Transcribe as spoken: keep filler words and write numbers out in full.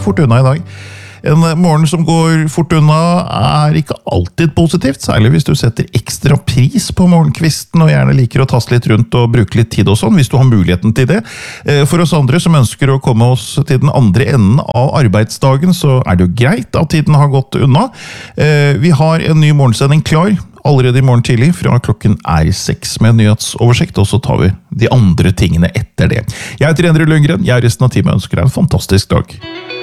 fort unna i dag. En morgen som går fort unna er ikke alltid positivt, særlig hvis du setter ekstra pris på morgenkvisten og gjerne liker å taste litt rundt og bruke litt tid og sånn, hvis du har muligheten til det. For oss andre som ønsker å komme oss til den andre enden av arbeidsdagen, så er det jo greit at tiden har gått unna. Vi har en ny morgensending klar, allerede i morgen tidlig, fra klokken er seks med nyhetsoversikt, og så tar vi de andre tingene etter det. Jeg heter Endre Lundgren, jeg er resten av teamet ønsker deg en fantastisk dag.